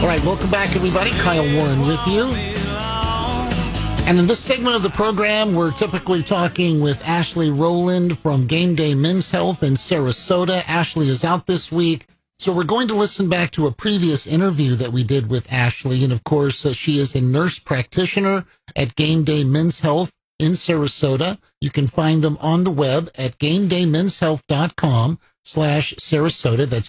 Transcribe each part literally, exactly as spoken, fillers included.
right, welcome back, everybody. Kyle Warren with you. And in this segment of the program, we're typically talking with Ashley Rowland from Game Day Men's Health in Sarasota. Ashley is out this week, so we're going to listen back to a previous interview that we did with Ashley. And of course, uh, she is a nurse practitioner at Game Day Men's Health in Sarasota. You can find them on the web at gamedaymen'shealth.com slash Sarasota. That's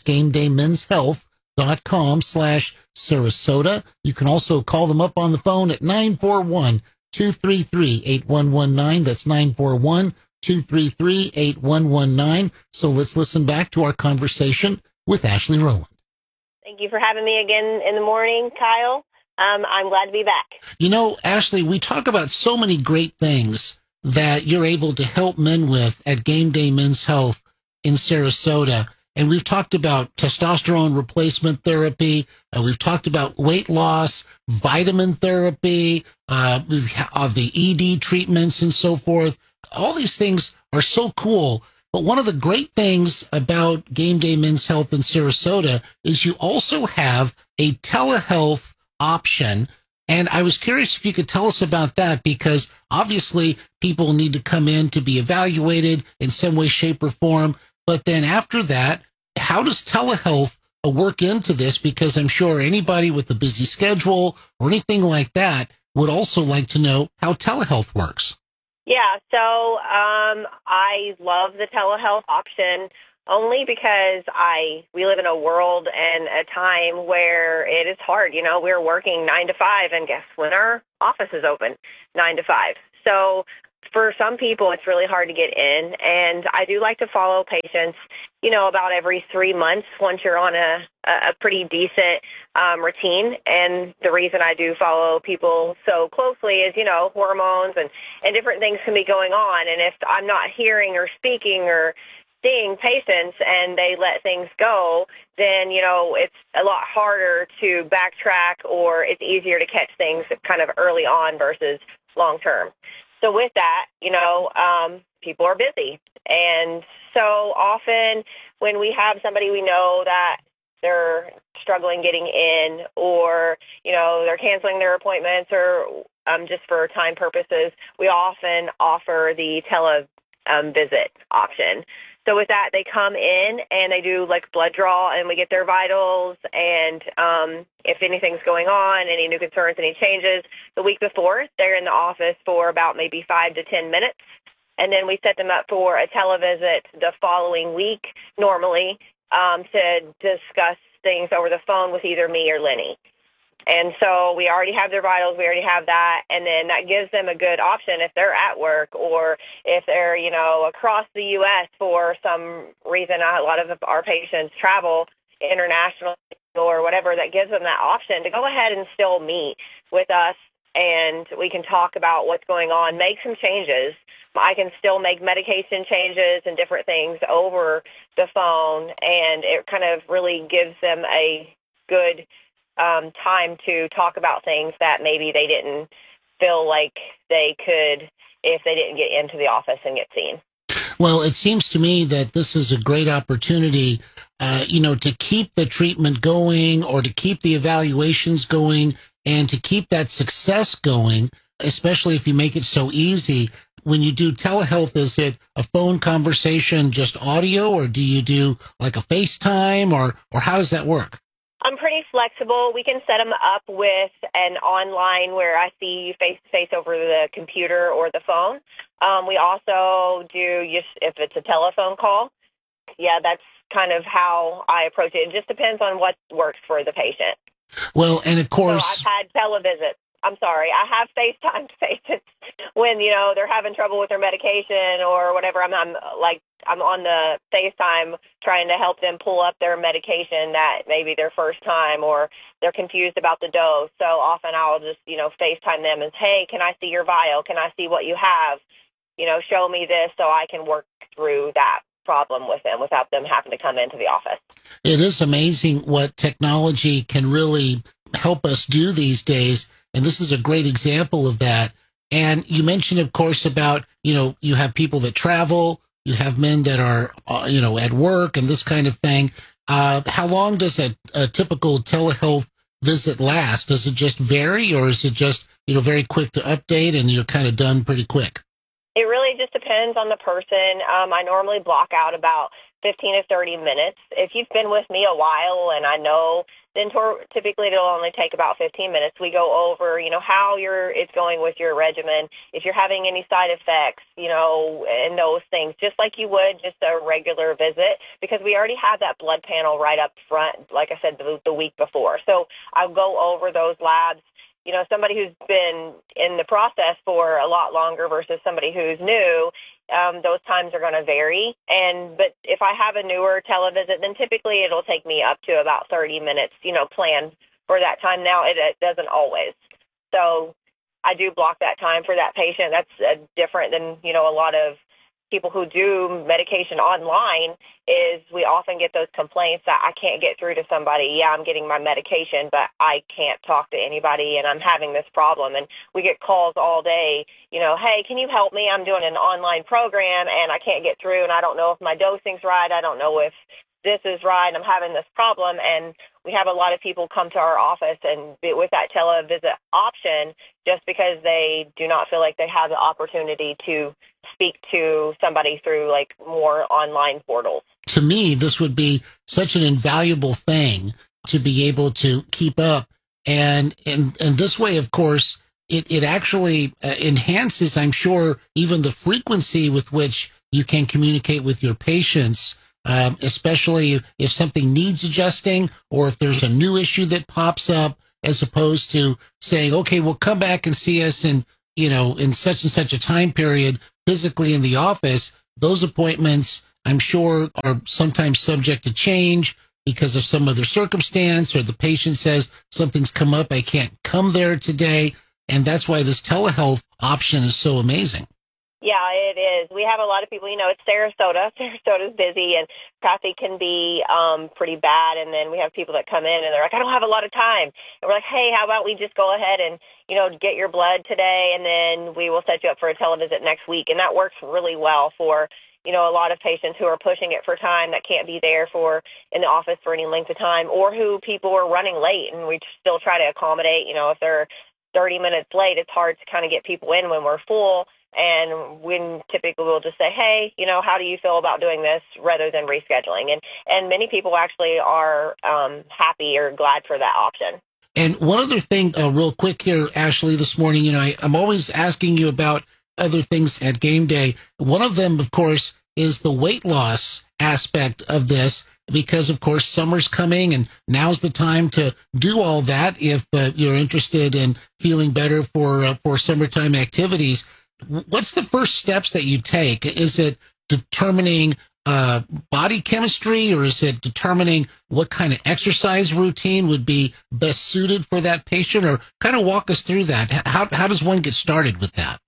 gamedaymen'shealth.com slash Sarasota. You can also call them up on the phone at nine four one, two three three, eight one one nine. That's nine four one, two three three, eight one one nine. So let's listen back to our conversation with Ashley Rowland. Thank you for having me again in the morning, Kyle. Um, I'm glad to be back. You know, Ashley, we talk about so many great things that you're able to help men with at Game Day Men's Health in Sarasota. And we've talked about testosterone replacement therapy. Uh, we've talked about weight loss, vitamin therapy, uh, we've uh, the E D treatments and so forth. All these things are so cool. But one of the great things about Game Day Men's Health in Sarasota is you also have a telehealth option. And I was curious if you could tell us about that, because obviously people need to come in to be evaluated in some way, shape, or form. But then after that, how does telehealth work into this? Because I'm sure anybody with a busy schedule or anything like that would also like to know how telehealth works. Yeah, so um, I love the telehealth option only because I we live in a world and a time where it is hard. You know, we're working nine to five, and guess when our office is open? Nine to five. So for some people, it's really hard to get in, and I do like to follow patients, you know, about every three months once you're on a, a pretty decent um, routine. And the reason I do follow people so closely is, you know, hormones and, and different things can be going on. And if I'm not hearing or speaking or seeing patients and they let things go, then, you know, it's a lot harder to backtrack, or it's easier to catch things kind of early on versus long term. So with that, you know, um, people are busy. And so often when we have somebody we know that they're struggling getting in, or, you know, they're canceling their appointments, or um, just for time purposes, we often offer the tele um, visit option. So with that, they come in and they do like blood draw, and we get their vitals, and um, if anything's going on, any new concerns, any changes, the week before, they're in the office for about maybe five to ten minutes, and then we set them up for a televisit the following week, normally, um, to discuss things over the phone with either me or Lenny. And so we already have their vitals, we already have that, and then that gives them a good option if they're at work, or if they're, you know, across the U S for some reason. A lot of our patients travel internationally or whatever. That gives them that option to go ahead and still meet with us, and we can talk about what's going on, make some changes. I can still make medication changes and different things over the phone, and it kind of really gives them a good Um, time to talk about things that maybe they didn't feel like they could if they didn't get into the office and get seen. Well, it seems to me that this is a great opportunity, uh, you know, to keep the treatment going, or to keep the evaluations going, and to keep that success going, especially if you make it so easy. When you do telehealth, is it a phone conversation, just audio, or do you do like a FaceTime, or, or how does that work? I'm pretty flexible. We can set them up with an online where I see you face-to-face over the computer or the phone. Um, we also do, just if it's a telephone call, yeah, that's kind of how I approach it. It just depends on what works for the patient. Well, and of course, so I've had televisits. I'm sorry, I have FaceTime patients when, you know, they're having trouble with their medication or whatever. I'm, I'm like, I'm on the FaceTime trying to help them pull up their medication that maybe their first time, or they're confused about the dose. So often I'll just, you know, FaceTime them and, hey, can I see your vial? Can I see what you have? You know, show me this so I can work through that problem with them without them having to come into the office. It is amazing what technology can really help us do these days. And this is a great example of that. And you mentioned, of course, about, you know, you have people that travel, you have men that are, uh, you know, at work and this kind of thing. Uh, how long does a, a typical telehealth visit last? Does it just vary, or is it just, you know, very quick to update and you're kind of done pretty quick? It really just depends on the person. Um, I normally block out about fifteen to thirty minutes. If you've been with me a while and I know, then tor- typically it'll only take about fifteen minutes. We go over, you know, how you're, it's going with your regimen, if you're having any side effects, you know, and those things, just like you would just a regular visit, because we already have that blood panel right up front, like I said, the, the week before. So I'll go over those labs. You know, somebody who's been in the process for a lot longer versus somebody who's new, um, those times are going to vary. And but if I have a newer televisit, then typically it'll take me up to about thirty minutes, you know, planned for that time. Now, it, it doesn't always. So I do block that time for that patient. That's uh, different than, you know, a lot of people who do medication online. Is we often get those complaints that I can't get through to somebody. Yeah, I'm getting my medication, but I can't talk to anybody, and I'm having this problem. And we get calls all day, you know, hey, can you help me? I'm doing an online program, and I can't get through, and I don't know if my dosing's right. I don't know if this is right. I'm having this problem. And we have a lot of people come to our office and be with that televisit option just because they do not feel like they have the opportunity to speak to somebody through like more online portals. To me, this would be such an invaluable thing to be able to keep up. And, and, and this way, of course, it, it actually uh, enhances, I'm sure, even the frequency with which you can communicate with your patients. Um, especially if something needs adjusting or if there's a new issue that pops up, as opposed to saying, okay, well, come back and see us in, you know, in such and such a time period physically in the office. Those appointments, I'm sure, are sometimes subject to change because of some other circumstance, or the patient says something's come up, I can't come there today. And that's why this telehealth option is so amazing. Yeah, it is. We have a lot of people, you know, it's Sarasota. Sarasota's busy and traffic can be um, pretty bad. And then we have people that come in and they're like, I don't have a lot of time. And we're like, hey, how about we just go ahead and, you know, get your blood today, and then we will set you up for a televisit next week. And that works really well for, you know, a lot of patients who are pushing it for time that can't be there for in the office for any length of time, or who people are running late, and we still try to accommodate. You know, if they're thirty minutes late, it's hard to kind of get people in when we're full. And when typically we'll just say, hey, you know, how do you feel about doing this, rather than rescheduling? And and many people actually are um, happy or glad for that option. And one other thing, uh, real quick here, Ashley, this morning, you know, I, I'm always asking you about other things at Game Day. One of them, of course, is the weight loss aspect of this, because, of course, summer's coming and now's the time to do all that if uh, you're interested in feeling better for uh, for summertime activities. What's the first steps that you take? Is it determining uh, body chemistry, or is it determining what kind of exercise routine would be best suited for that patient? Or kind of walk us through that. How, how does one get started with that?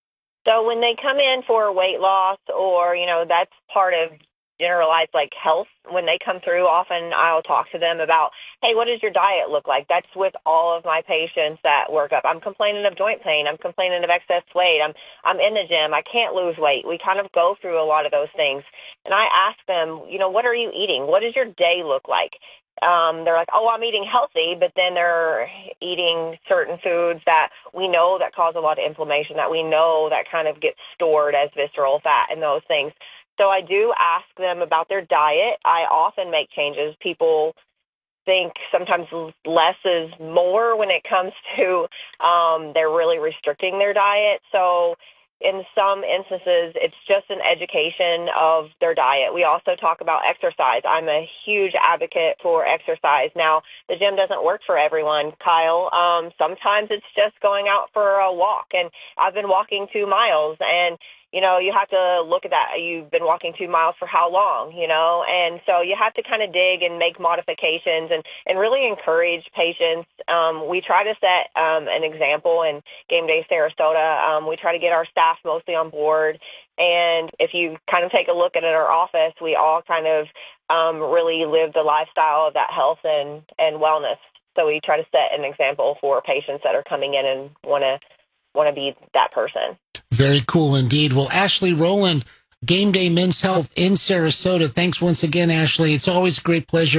So when they come in for weight loss, or, you know, that's part of generalized like health, when they come through, often I'll talk to them about, hey, what does your diet look like? That's with all of my patients that work up. I'm complaining of joint pain. I'm complaining of excess weight. I'm I'm in the gym. I can't lose weight. We kind of go through a lot of those things. And I ask them, you know, what are you eating? What does your day look like? Um, they're like, oh, I'm eating healthy, but then they're eating certain foods that we know that cause a lot of inflammation, that we know that kind of gets stored as visceral fat and those things. So I do ask them about their diet. I often make changes. People think sometimes less is more when it comes to um, they're really restricting their diet. So in some instances, it's just an education of their diet. We also talk about exercise. I'm a huge advocate for exercise. Now, the gym doesn't work for everyone, Kyle. Um, sometimes it's just going out for a walk. And I've been walking two miles, and you know, you have to look at that. You've been walking two miles for how long, you know? And so you have to kind of dig and make modifications and, and really encourage patients. Um, we try to set um, an example in Game Day Sarasota. Um, we try to get our staff mostly on board. And if you kind of take a look at it in our office, we all kind of um, really live the lifestyle of that health and, and wellness. So we try to set an example for patients that are coming in and want to want to be that person. Very cool indeed. Well, Ashley Rowland, Game Day Men's Health in Sarasota. Thanks once again, Ashley. It's always a great pleasure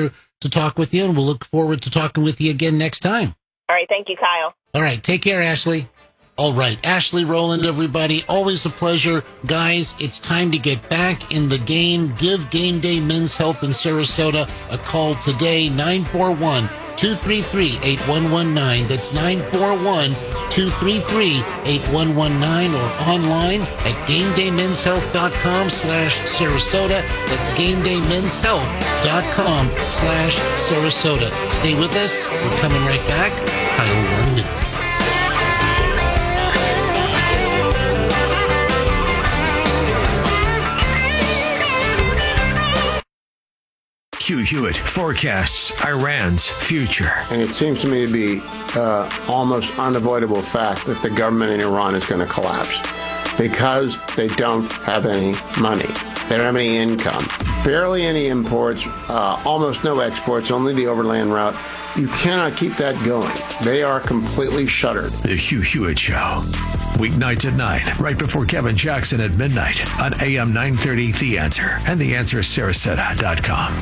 to talk with you, and we'll look forward to talking with you again next time. All right. Thank you, Kyle. All right. Take care, Ashley. All right. Ashley Rowland, everybody. Always a pleasure. Guys, it's time to get back in the game. Give Game Day Men's Health in Sarasota a call today, nine four one, two three three, eight one one nine. That's nine four one, two three three, eight one one nine, or online at gamedaymen'shealth.com slash Sarasota. That's gamedaymen'shealth.com slash Sarasota. Stay with us. We're coming right back. Kyle Warren with you. Hugh Hewitt forecasts Iran's future. And it seems to me to be uh, almost unavoidable fact that the government in Iran is going to collapse because they don't have any money. They don't have any income. Barely any imports, uh, almost no exports, only the overland route. You cannot keep that going. They are completely shuttered. The Hugh Hewitt Show. Weeknights at nine, right before Kevin Jackson at midnight on A M nine thirty The Answer and the answer sarasota dot com.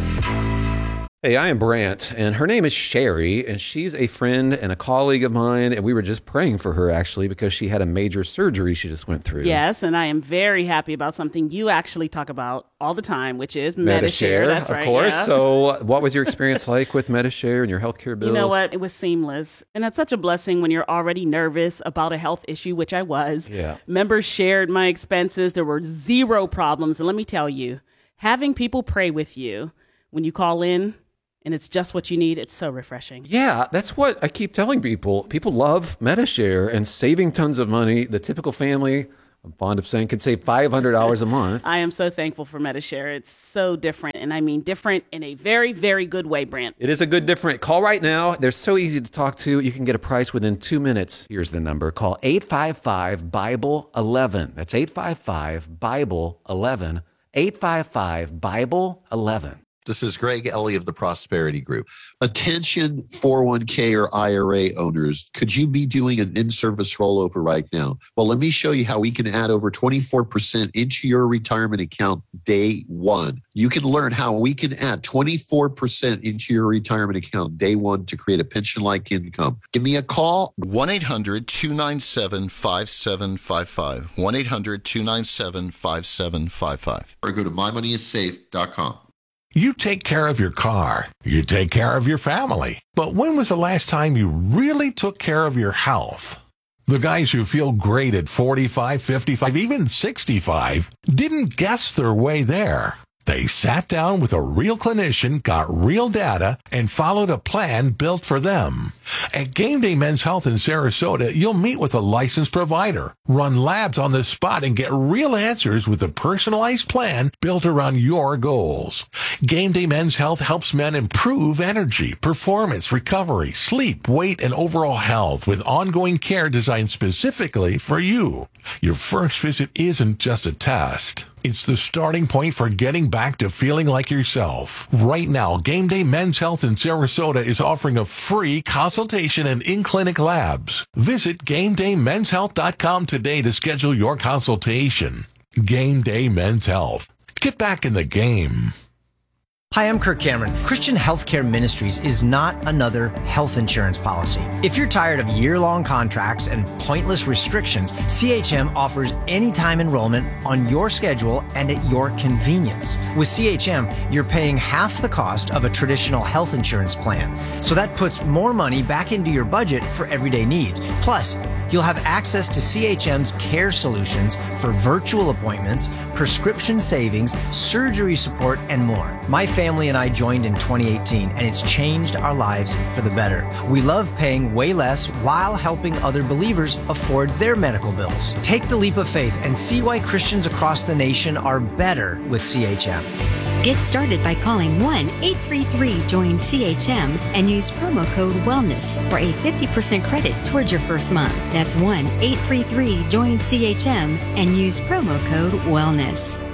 Hey, I am Brant, and her name is Sherry, and she's a friend and a colleague of mine, and we were just praying for her, actually, because she had a major surgery she just went through. Yes, and I am very happy about something you actually talk about all the time, which is Medi-Share. Medi-Share, That's of right, course. yeah. So what was your experience like with Medi-Share and your healthcare bills? You know what? It was seamless, and that's such a blessing when you're already nervous about a health issue, which I was. Yeah. Members shared my expenses. There were zero problems, and let me tell you, having people pray with you when you call in, and it's just what you need, it's so refreshing. Yeah, that's what I keep telling people. People love Medi-Share and saving tons of money. The typical family, I'm fond of saying, could save five hundred dollars a month. I am so thankful for Medi-Share. It's so different, and I mean different in a very, very good way, Brant. It is a good different. Call right now. They're so easy to talk to. You can get a price within two minutes. Here's the number. Call eight five five, Bible eleven. That's eight five five, Bible eleven. eight five five, Bible eleven. This is Greg Ellie of the Prosperity Group. Attention four oh one k or I R A owners, could you be doing an in-service rollover right now? Well, let me show you how we can add over twenty-four percent into your retirement account day one. You can learn how we can add twenty-four percent into your retirement account day one to create a pension-like income. Give me a call. one eight hundred, two nine seven, five seven five five. one eight hundred, two nine seven, five seven five five. Or go to my money is safe dot com. You take care of your car. You take care of your family. But when was the last time you really took care of your health? The guys who feel great at forty-five, fifty-five, even sixty-five didn't guess their way there. They sat down with a real clinician, got real data, and followed a plan built for them. At Game Day Men's Health in Sarasota, you'll meet with a licensed provider, run labs on the spot, and get real answers with a personalized plan built around your goals. Game Day Men's Health helps men improve energy, performance, recovery, sleep, weight, and overall health with ongoing care designed specifically for you. Your first visit isn't just a test. It's the starting point for getting back to feeling like yourself. Right now, Game Day Men's Health in Sarasota is offering a free consultation and in-clinic labs. Visit game day men's health dot com today to schedule your consultation. Game Day Men's Health. Get back in the game. Hi, I'm Kirk Cameron. Christian Healthcare Ministries is not another health insurance policy. If you're tired of year-long contracts and pointless restrictions, C H M offers anytime enrollment on your schedule and at your convenience. With C H M, you're paying half the cost of a traditional health insurance plan. So that puts more money back into your budget for everyday needs. Plus, you'll have access to C H M's care solutions for virtual appointments, prescription savings, surgery support, and more. My family and I joined in twenty eighteen, and it's changed our lives for the better. We love paying way less while helping other believers afford their medical bills. Take the leap of faith and see why Christians across the nation are better with C H M. Get started by calling one eight three three join C H M and use promo code WELLNESS for a fifty percent credit towards your first month. That's one eight three three join C H M and use promo code WELLNESS.